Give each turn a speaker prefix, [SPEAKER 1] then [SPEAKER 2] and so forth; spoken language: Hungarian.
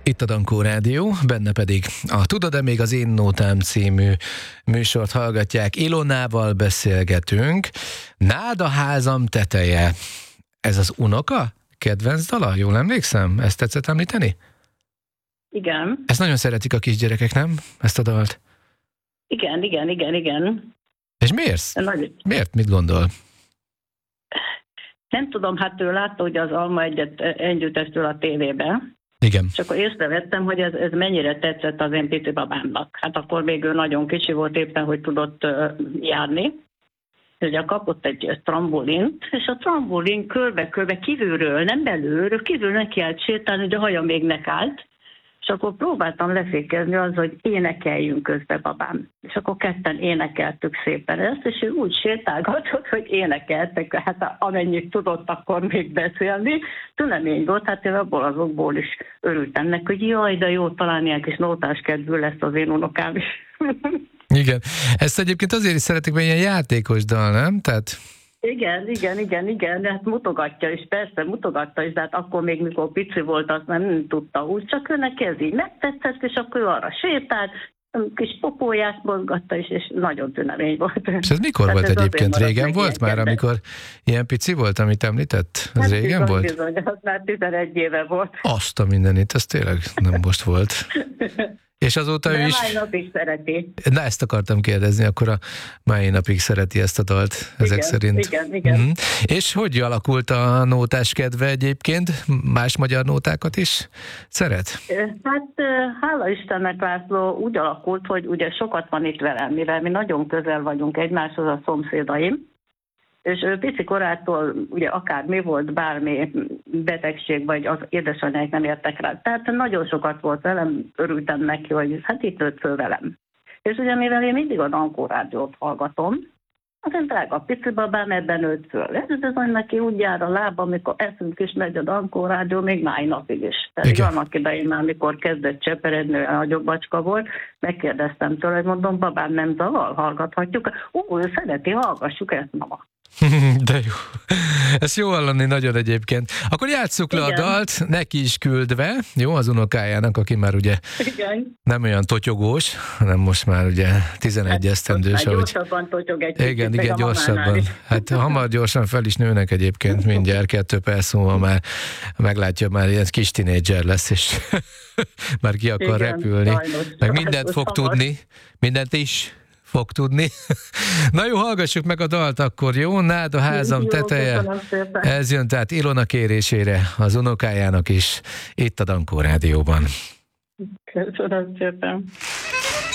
[SPEAKER 1] Itt a Dankó Rádió, benne pedig a Tudod-e még az én nótám című műsort hallgatják. Ilonával beszélgetünk. Nád a házam teteje. Ez az unoka kedvenc dala? Jól emlékszem? Ezt tetszett említeni?
[SPEAKER 2] Igen.
[SPEAKER 1] Ezt nagyon szeretik a kisgyerekek, nem? Ezt a dalt?
[SPEAKER 2] Igen.
[SPEAKER 1] És miért? Miért? Mit gondol?
[SPEAKER 2] Nem tudom, hát ő látta ugye az Alma együttestől a tévében.
[SPEAKER 1] Igen.
[SPEAKER 2] És akkor észrevettem, hogy ez mennyire tetszett az én pici babámnak. Hát akkor még ő nagyon kicsi volt éppen, hogy tudott járni. Ugye kapott egy trambolint, és a trambolin körbe kívülről, nem belülről, kívül neki állt sétálni, de a haja még nekállt. És akkor próbáltam lefékezni az, hogy énekeljünk közbe, babám. És akkor ketten énekeltük szépen ezt, és ő úgy sétálgatott, hogy énekeltek, hát amennyit tudott akkor még beszélni. Tünemény volt, hát én abból azokból is örültem neki, hogy jaj, de jó, talán ilyen kis nótás kedvű lesz az én unokám is.
[SPEAKER 1] Igen. Ezt egyébként azért is szeretik, mert ilyen játékos dal, nem? Tehát...
[SPEAKER 2] Igen, hát mutogatja is, persze mutogatta is, de hát akkor még mikor pici volt, azt nem tudta úgy, csak őnek ez így megtetszett, és akkor ő arra sétált, kis popóját mozgatta is, és nagyon tünemény volt.
[SPEAKER 1] És ez mikor
[SPEAKER 2] tehát
[SPEAKER 1] volt
[SPEAKER 2] ez
[SPEAKER 1] egyébként? Régen volt már, amikor ilyen pici volt, amit említett? Ez
[SPEAKER 2] hát
[SPEAKER 1] régen volt?
[SPEAKER 2] Bizony, az már 11 éve volt.
[SPEAKER 1] Azt a mindenit, ez tényleg nem most volt. És azóta
[SPEAKER 2] de
[SPEAKER 1] ő is...
[SPEAKER 2] mai napig szereti.
[SPEAKER 1] Na, ezt akartam kérdezni, akkor a mai napig szereti ezt a dalt, ezek szerint.
[SPEAKER 2] Igen.
[SPEAKER 1] Uh-huh. És hogy alakult a nótás kedve egyébként? Más magyar nótákat is szeret?
[SPEAKER 2] Hát hála Istennek, László, úgy alakult, hogy ugye sokat van itt velem, mivel mi nagyon közel vagyunk egymáshoz, a szomszédaim, és ő pici korától ugye akár mi volt, bármi betegség, vagy az édesanyáik nem értek rá. Tehát nagyon sokat volt velem, örültem neki, hogy hát itt nőtt föl velem. És ugye mivel én mindig a Dankó Rádiót hallgatom, az én drága pici babám ebben nőtt föl. Ez bizony neki úgy jár a lába, amikor eszünk is megy a Dankó Rádió, még máj napig is. Tehát annak idején már, amikor kezdett cseperedni, olyan nagyobb bacska volt, megkérdeztem tőle, hogy mondom, babám, nem zavar, hallgathatjuk. Ő szereti, hallgassuk ezt, mama.
[SPEAKER 1] De jó. Ezt jó hallani nagyon egyébként. Akkor játsszuk le a dalt, neki is küldve, jó, az unokájának, aki már ugye nem olyan totyogós, hanem most már ugye 11 esztendős.
[SPEAKER 2] Gyorsabban totyog egy
[SPEAKER 1] igen, gyorsabban. Hát hamar gyorsan fel is nőnek egyébként, mindjárt 2 perc múlva már meglátja, már ilyen kis tinédzser lesz, és már ki akar repülni.
[SPEAKER 2] Sajnos.
[SPEAKER 1] Meg mindent fog tudni, mindent is fog tudni. Na jó, hallgassuk meg a dalt akkor, jó? Nád a házam teteje. Ez jön tehát Ilona kérésére az unokájának is itt a Dankó Rádióban.
[SPEAKER 2] Köszönöm szépen.